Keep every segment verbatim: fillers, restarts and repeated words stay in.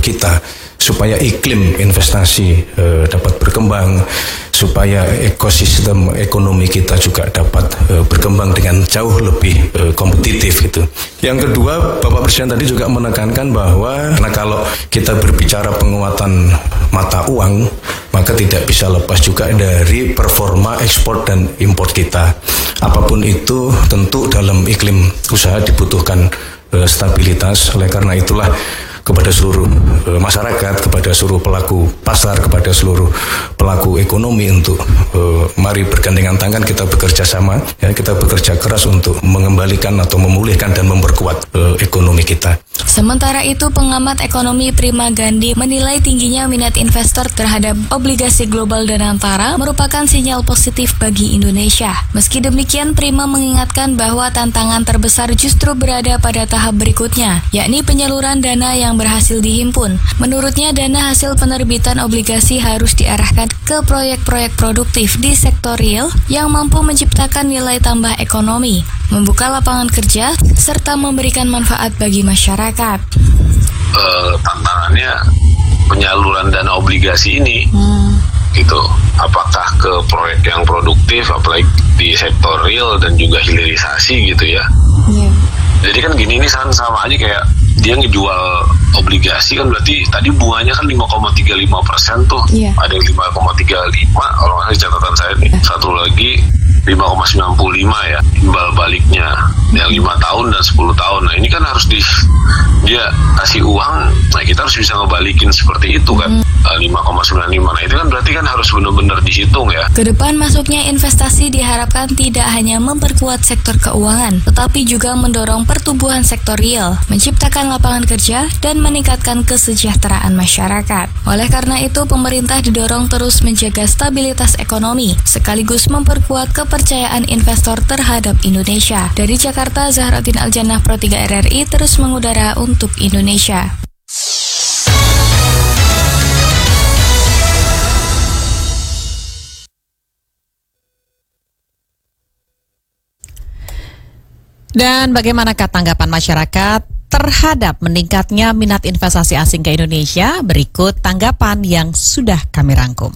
kita, supaya iklim investasi eh, dapat berkembang, supaya ekosistem ekonomi kita juga dapat eh, berkembang dengan jauh lebih eh, kompetitif gitu. Yang kedua, Bapak Presiden tadi juga menekankan bahwa nah kalau kita berbicara penguatan mata uang, maka tidak bisa lepas juga dari performa ekspor dan impor kita. Apapun itu tentu dalam iklim usaha dibutuhkan eh, stabilitas. Oleh karena itulah kepada seluruh e, masyarakat, kepada seluruh pelaku pasar, kepada seluruh pelaku ekonomi untuk e, mari bergandengan tangan kita bekerja sama, ya, kita bekerja keras untuk mengembalikan atau memulihkan dan memperkuat e, ekonomi kita. Sementara itu, pengamat ekonomi Prima Gandhi menilai tingginya minat investor terhadap obligasi global Danantara merupakan sinyal positif bagi Indonesia. Meski demikian, Prima mengingatkan bahwa tantangan terbesar justru berada pada tahap berikutnya, yakni penyaluran dana yang berhasil dihimpun. Menurutnya, dana hasil penerbitan obligasi harus diarahkan ke proyek-proyek produktif di sektor real yang mampu menciptakan nilai tambah ekonomi, membuka lapangan kerja, serta memberikan manfaat bagi masyarakat. Uh, tantangannya penyaluran dana obligasi ini, hmm. gitu. Apakah ke proyek yang produktif, apalagi di sektor real dan juga hilirisasi gitu ya. Yeah. Jadi kan gini, ini sama aja kayak dia ngejual obligasi kan, berarti tadi bunganya kan lima koma tiga lima persen tuh, yeah. Ada yang lima koma tiga lima kalau nggak salah catatan saya nih, satu lagi lima koma sembilan lima ya imbal baliknya yang lima tahun dan sepuluh tahun. Nah ini kan harus di dia kasih uang, nah kita harus bisa ngebalikin seperti itu kan, hmm. lima koma sembilan lima. Nah itu kan berarti kan harus benar-benar dihitung ya. Kedepan masuknya investasi diharapkan tidak hanya memperkuat sektor keuangan, tetapi juga mendorong pertumbuhan sektor real, menciptakan lapangan kerja, dan meningkatkan kesejahteraan masyarakat. Oleh karena itu, pemerintah didorong terus menjaga stabilitas ekonomi, sekaligus memperkuat kepercayaan investor terhadap Indonesia. Dari Jakarta, Zahratin Aljannah, Pro tiga R R I, terus mengudara untuk Indonesia. Dan bagaimanakah tanggapan masyarakat terhadap meningkatnya minat investasi asing ke Indonesia? Berikut tanggapan yang sudah kami rangkum.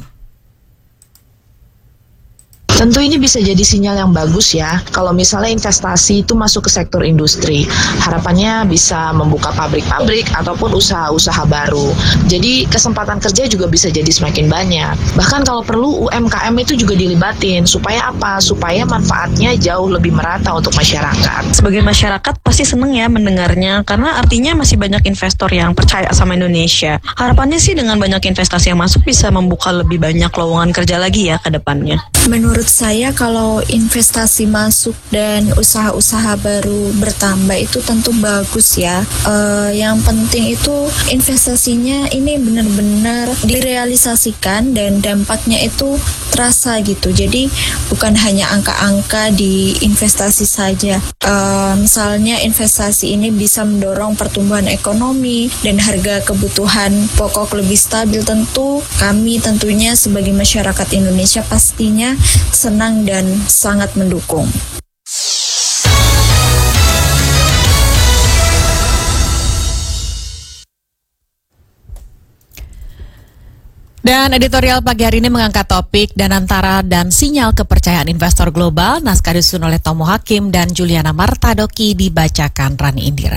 Tentu ini bisa jadi sinyal yang bagus ya, kalau misalnya investasi itu masuk ke sektor industri. Harapannya bisa membuka pabrik-pabrik ataupun usaha-usaha baru. Jadi kesempatan kerja juga bisa jadi semakin banyak. Bahkan kalau perlu U M K M itu juga dilibatin. Supaya apa? Supaya manfaatnya jauh lebih merata untuk masyarakat. Sebagai masyarakat pasti seneng ya mendengarnya, karena artinya masih banyak investor yang percaya sama Indonesia. Harapannya sih dengan banyak investasi yang masuk bisa membuka lebih banyak lowongan kerja lagi ya ke depannya. Menurut saya kalau investasi masuk dan usaha-usaha baru bertambah itu tentu bagus ya. Uh, yang penting itu investasinya ini benar-benar direalisasikan dan dampaknya itu terasa gitu. Jadi bukan hanya angka-angka di investasi saja. Uh, misalnya investasi ini bisa mendorong pertumbuhan ekonomi dan harga kebutuhan pokok lebih stabil. Tentu kami tentunya sebagai masyarakat Indonesia pastinya senang dan sangat mendukung. Dan editorial pagi hari ini mengangkat topik Danantara dan sinyal kepercayaan investor global. Naskah disusun oleh Tomo Hakim dan Juliana Martadoki, dibacakan Rani Indira.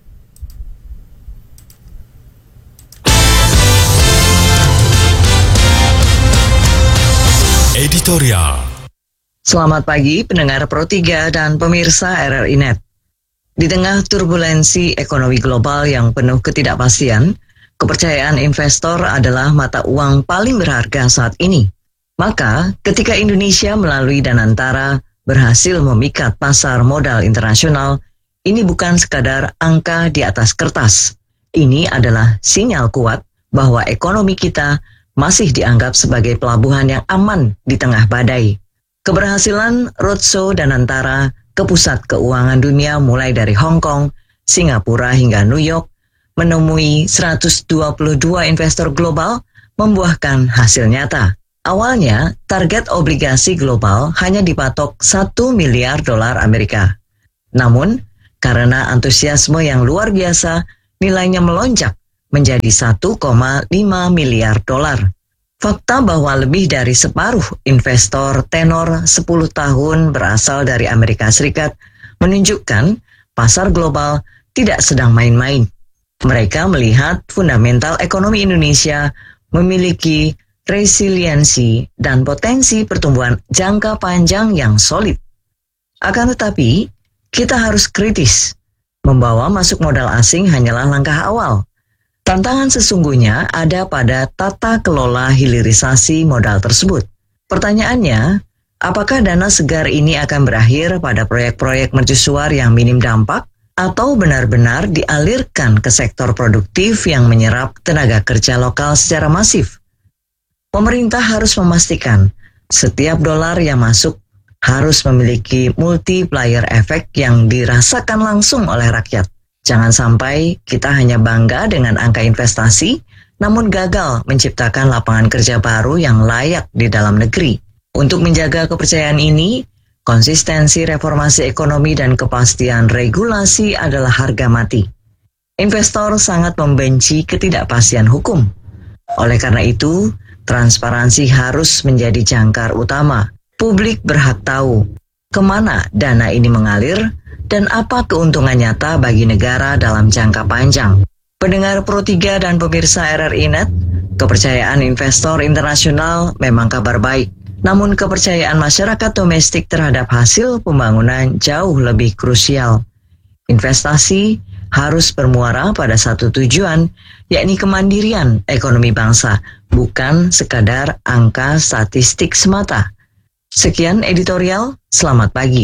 Editorial. Selamat pagi pendengar Pro tiga dan pemirsa R R I Net. Di tengah turbulensi ekonomi global yang penuh ketidakpastian, kepercayaan investor adalah mata uang paling berharga saat ini. Maka, ketika Indonesia melalui Danantara berhasil memikat pasar modal internasional, ini bukan sekadar angka di atas kertas. Ini adalah sinyal kuat bahwa ekonomi kita masih dianggap sebagai pelabuhan yang aman di tengah badai. Keberhasilan roadshow Danantara ke pusat keuangan dunia mulai dari Hong Kong, Singapura hingga New York, menemui seratus dua puluh dua investor global membuahkan hasil nyata. Awalnya, target obligasi global hanya dipatok satu miliar dolar Amerika. Namun, karena antusiasme yang luar biasa, nilainya melonjak menjadi satu koma lima miliar dolar. Fakta bahwa lebih dari separuh investor tenor sepuluh tahun berasal dari Amerika Serikat menunjukkan pasar global tidak sedang main-main. Mereka melihat fundamental ekonomi Indonesia memiliki resiliensi dan potensi pertumbuhan jangka panjang yang solid. Akan tetapi, kita harus kritis. Membawa masuk modal asing hanyalah langkah awal. Tantangan sesungguhnya ada pada tata kelola hilirisasi modal tersebut. Pertanyaannya, apakah dana segar ini akan berakhir pada proyek-proyek mercusuar yang minim dampak atau benar-benar dialirkan ke sektor produktif yang menyerap tenaga kerja lokal secara masif? Pemerintah harus memastikan setiap dolar yang masuk harus memiliki multiplier efek yang dirasakan langsung oleh rakyat. Jangan sampai kita hanya bangga dengan angka investasi, namun gagal menciptakan lapangan kerja baru yang layak di dalam negeri. Untuk menjaga kepercayaan ini, konsistensi reformasi ekonomi dan kepastian regulasi adalah harga mati. Investor sangat membenci ketidakpastian hukum. Oleh karena itu, transparansi harus menjadi jangkar utama. Publik berhak tahu kemana dana ini mengalir dan apa keuntungan nyata bagi negara dalam jangka panjang. Pendengar Pro tiga dan pemirsa R R I Net, kepercayaan investor internasional memang kabar baik. Namun kepercayaan masyarakat domestik terhadap hasil pembangunan jauh lebih krusial. Investasi harus bermuara pada satu tujuan, yakni kemandirian ekonomi bangsa, bukan sekadar angka statistik semata. Sekian editorial, selamat pagi.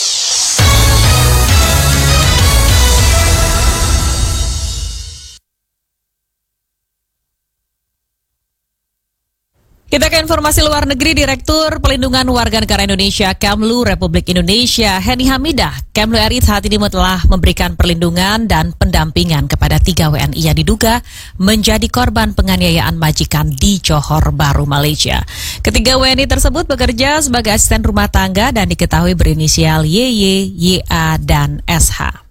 Kita ke informasi luar negeri. Direktur Pelindungan Warga Negara Indonesia Kemlu Republik Indonesia Heni Hamidah, Kemlu R I saat ini telah memberikan perlindungan dan pendampingan kepada tiga W N I yang diduga menjadi korban penganiayaan majikan di Johor Bahru, Malaysia. Ketiga W N I tersebut bekerja sebagai asisten rumah tangga dan diketahui berinisial Y Y, Y A, dan S H.